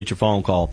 Your phone call,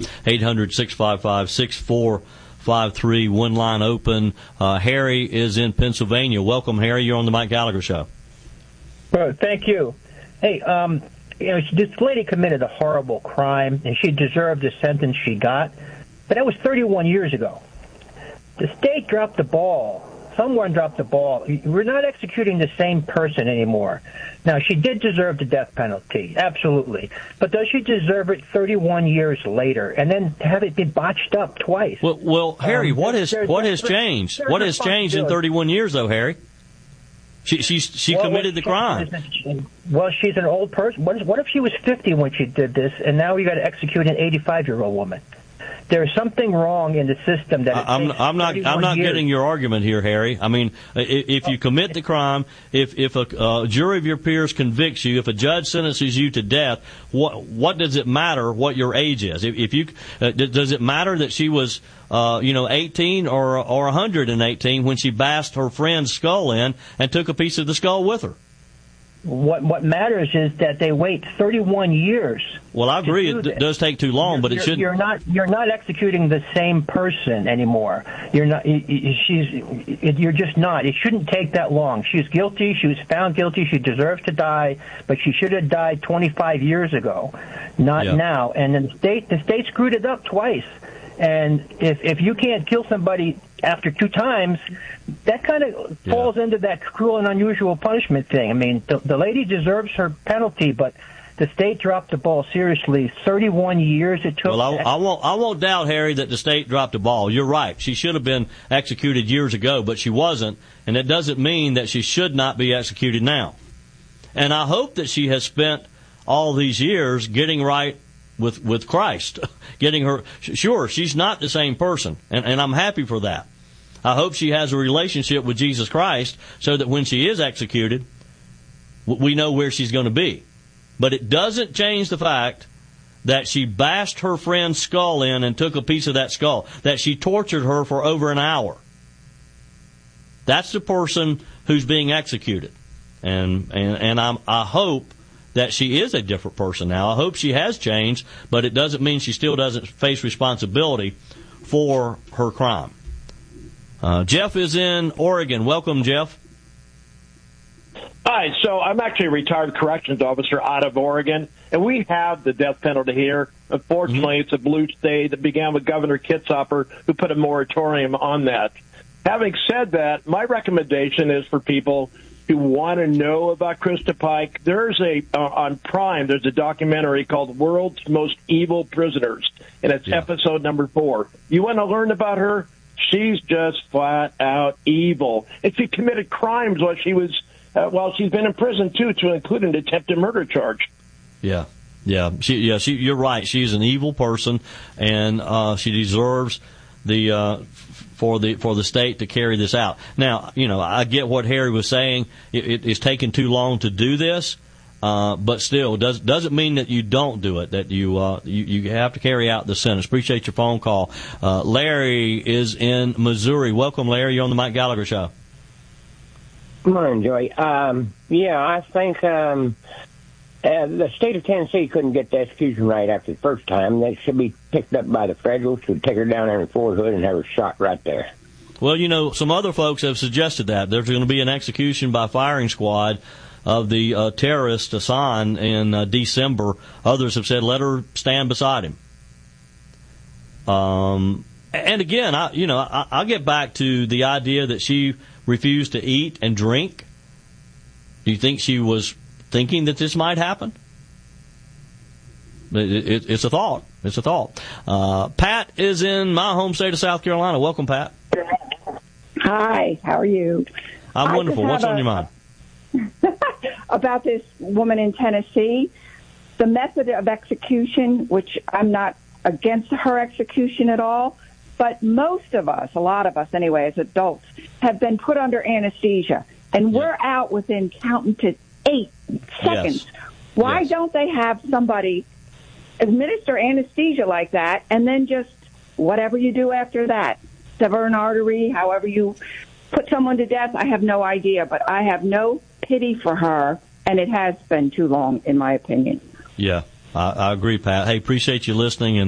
800-655-6453, one line open. Harry is in Pennsylvania. Welcome, Harry. You're on the Mike Gallagher Show. Well, thank you. Hey, this lady committed a horrible crime, and she deserved the sentence she got, but that was 31 years ago. The state dropped the ball. Someone dropped the ball. We're not executing the same person anymore. Now, she did deserve the death penalty, absolutely. But does she deserve it 31 years later, and then have it be botched up twice? Well, Harry, what has changed? What has changed in 31 years, though, Harry? She committed the crime. Well, she's an old person. What if she was 50 when she did this, and now we got to execute an 85-year-old woman? There's something wrong in the system that I'm not getting your argument here, Harry. I mean, if you commit the crime, if a jury of your peers convicts you, if a judge sentences you to death, what does it matter what your age is? If you does it matter that she was 18 or 118 when she bashed her friend's skull in and took a piece of the skull with her? What matters is that they wait 31 years. Well, I agree it does take too long, but it shouldn't. You're not executing the same person anymore. You're not. You're just not. It shouldn't take that long. She's guilty. She was found guilty. She deserves to die, but she should have died 25 years ago, not now. And then the state screwed it up twice. And if you can't kill somebody after 2 times, that kind of falls into that cruel and unusual punishment thing. I mean, the lady deserves her penalty, but the state dropped the ball seriously. 31 years it took. Well, I won't doubt, Harry, that the state dropped the ball. You're right. She should have been executed years ago, but she wasn't, and it doesn't mean that she should not be executed now. And I hope that she has spent all these years getting right with Christ, getting her. Sure, she's not the same person, and I'm happy for that. I hope she has a relationship with Jesus Christ so that when she is executed, we know where she's going to be. But it doesn't change the fact that she bashed her friend's skull in and took a piece of that skull, that she tortured her for over an hour. That's the person who's being executed. And I hope that she is a different person now. I hope she has changed, but it doesn't mean she still doesn't face responsibility for her crime. Jeff is in Oregon. Welcome, Jeff. Hi, so I'm actually a retired corrections officer out of Oregon, and we have the death penalty here. Unfortunately, It's a blue state that began with Governor Kitzhaber, who put a moratorium on that. Having said that, my recommendation is for people who want to know about Krista Pike. There's on Prime, there's a documentary called World's Most Evil Prisoners, and it's episode number 4. You want to learn about her? She's just flat out evil. And she committed crimes while she's been in prison too, to include an attempted murder charge. Yeah. You're right. She's an evil person, and she deserves for the state to carry this out. Now, I get what Harry was saying. It's taken too long to do this, but still, doesn't mean that you don't do it. That you have to carry out the sentence. Appreciate your phone call. Larry is in Missouri. Welcome, Larry. You're on the Mike Gallagher Show. Good morning, Joey. I think the state of Tennessee couldn't get the execution right after the first time. They should be picked up by the federals who take her down there in Fort Hood and have her shot right there. Well, some other folks have suggested that. There's going to be an execution by firing squad of the terrorist Hassan in December. Others have said let her stand beside him. And again, I'll get back to the idea that she refused to eat and drink. Do you think she was thinking that this might happen? It's a thought. It's a thought. Pat is in my home state of South Carolina. Welcome, Pat. Hi, how are you? I'm wonderful. What's on your mind? About this woman in Tennessee, the method of execution, which I'm not against her execution at all, but most of us, a lot of us anyway, as adults, have been put under anesthesia, and we're out within counting to 8 seconds. Yes. Why don't they have somebody administer anesthesia like that, and then just whatever you do after that, sever an artery, however you put someone to death? I have no idea, but I have no pity for her, and it has been too long, in my opinion. Yeah, I agree, Pat. Hey, appreciate you listening, and